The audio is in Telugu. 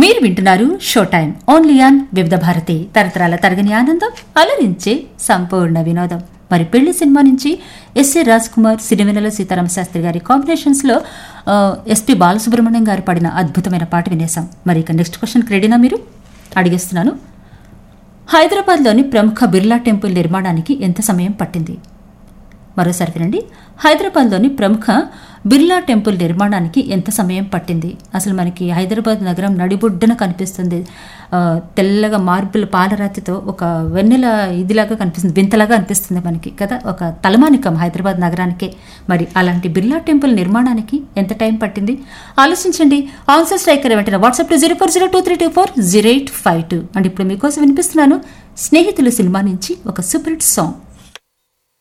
మీరు వింటున్నారు షో టైం ఓన్లీ ఆన్ వివిధ భారతి, తరతరాల తరగని ఆనందం, అలరించే సంపూర్ణ వినోదం. మరి పెళ్లి సినిమా నుంచి ఎస్ఏ రాజ్ కుమార్, సిరివెన్నెల సీతారామ శాస్త్రి గారి కాంబినేషన్స్ లో ఎస్పి బాలసుబ్రహ్మణ్యం గారు పాడిన అద్భుతమైన పాట వినేశాం. మరి ఇక నెక్స్ట్ క్వశ్చన్ రెడీనా? మీరు అడిగేస్తున్నాను. హైదరాబాద్లోని ప్రముఖ బిర్లా టెంపుల్ నిర్మాణానికి ఎంత సమయం పట్టింది? మరోసారి వినండి. హైదరాబాద్లోని ప్రముఖ బిర్లా టెంపుల్ నిర్మాణానికి ఎంత సమయం పట్టింది? అసలు మనకి హైదరాబాద్ నగరం నడిబొడ్డున కనిపిస్తుంది. తెల్లగా మార్బుల్ పాలరాతితో ఒక వెన్నెల ఇదిలాగా కనిపిస్తుంది, వింతలాగా అనిపిస్తుంది మనకి కదా, ఒక తలమానికం హైదరాబాద్ నగరానికే. మరి అలాంటి బిర్లా టెంపుల్ నిర్మాణానికి ఎంత టైం పట్టింది? ఆలోచించండి. ఆన్సర్ స్ట్రైకర్ వెంటనే వాట్సాప్ 040232400852. అండ్ ఇప్పుడు మీకోసం వినిపిస్తున్నాను స్నేహితులు సినిమా నుంచి ఒక సూపర్ హిట్ సాంగ్.